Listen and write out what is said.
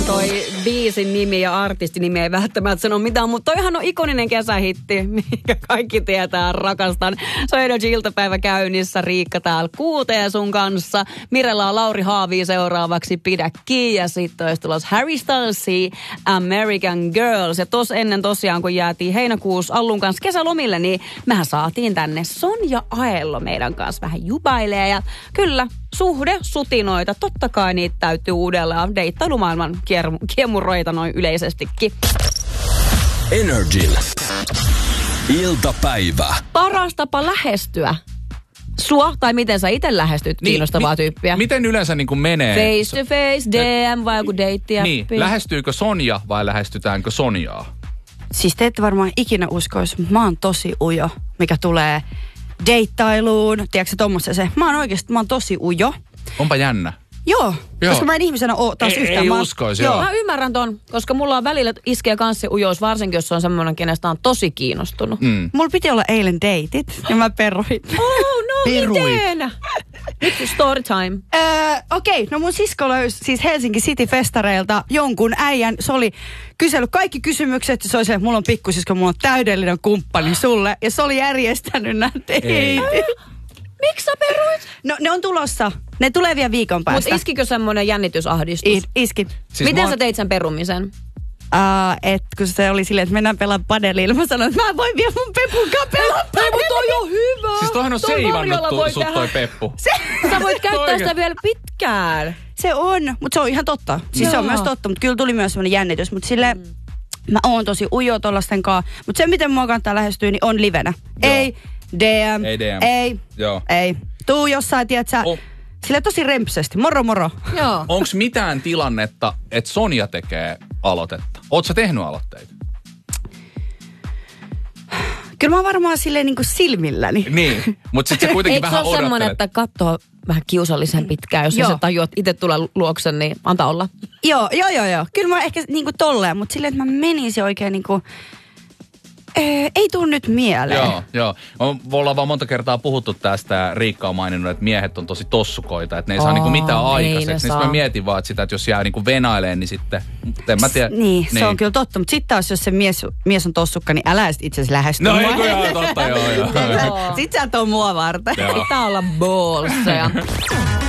toi biisin nimi ja artistin nimi ei välttämättä sano mitään, mutta toihan on ikoninen kesähitti, mikä kaikki tietää, rakastan. Se on Energy-iltapäivä käynnissä, Riikka täällä kuuteen sun kanssa. Mirella on Lauri Haavi seuraavaksi, pidä kiinni, ja sitten olisi tulossa Harry Styles, American Girls. Ja tos ennen tosiaan, kun jäätiin heinäkuussa Allun kanssa kesälomille, niin mehän saatiin tänne Sonja Aello meidän kanssa vähän jubailee. Ja kyllä, suhdesutinoita, totta kai niitä täytyy uudelleen deittailumaailman kiemuroita noin yleisestikin. Energy. Iltapäivä. Paras tapa lähestyä sua, tai miten sä itse lähestyt kiinnostavaa tyyppiä? Miten yleensä niin kuin menee? Face to face, DM vai joku deitti-appi? Niin, lähestyykö Sonja vai lähestytäänkö Sonjaa? Siis te ette varmaan ikinä uskoisi, mä oon tosi ujo, mikä tulee deittailuun, tiedätkö tommoseen. Mä oon tosi ujo. Onpa jännä. Joo, koska mä en ihmisenä oo taas yhtään. Ei uskoisi, joo. Mä ymmärrän ton, koska mulla on välillä iskee kanssi ujous, varsinkin jos on semmoinen, kenestä on tosi kiinnostunut. Mulla piti olla eilen deitit, ja mä peruin. Oh no, miten? Nyt story time. Okei, no mun sisko löysi siis Helsinki City-festareilta jonkun äijän. Se oli kysellyt kaikki kysymykset, ja se oli se, mulla on pikkusisko, mulla on täydellinen kumppani sulle. Ja se oli järjestänyt nämä deitit. Miksi sä peruit? No ne on tulossa. Ne tulee vielä viikon päästä. Mutta iskikö semmoinen jännitysahdistus? Iski. Siis miten sä teit sen perumisen? Kun se oli silleen, että mennään pelaamaan padelilla. Mä sanoin, että mä voin vielä mun Pepun kanssa pelaa padelilla. Mutta toi on hyvä. Siis toihan on seivannut sut toi Peppu. Sä voit käyttää sitä vielä pitkään. Se on, mutta se on ihan totta. Siis se on myös totta, mutta kyllä tuli myös semmoinen jännitys. Mutta silleen, mä oon tosi ujo tollasten kanssa. Mutta se, miten mua kannattaa lähestyä, niin on livenä. Joo. Ei DM. Ei. Tuu jossain, tiedätkö sille tosi rempsesti. Moro. Joo. Onks mitään tilannetta, että Sonja tekee aloitetta? Oot sä tehnyt aloitteita? Kyllä mä oon varmaan silleen niin kuin silmilläni. Niin, mutta sit sä kuitenkin vähän odottelet. Eikö se ole semmoinen, että katsoo vähän kiusallisen pitkään, jos sä tajuat itse tulla luoksen, niin antaa olla. Joo. Kyllä mä ehkä niin kuin tolleen, mutta silleen, että mä menisin oikein niin kuin ei tuu nyt mieleen. Joo. Me ollaan vaan monta kertaa puhuttu tästä. Riikka on maininnut, että miehet on tosi tossukoita, että ne ei saa niinku mitään aikaiseksi. Niin mä mietin vaan, että sitä, että jos jää niinku venaileen, niin sitten, en mä tiedä. Niin, se on kyllä totta. Mutta sitten taas, jos se mies on tossukka, niin älä itse asiassa lähesty. No ei kun joo, totta joo. Sitten sä et oo mua varten. Pitää olla ballseja.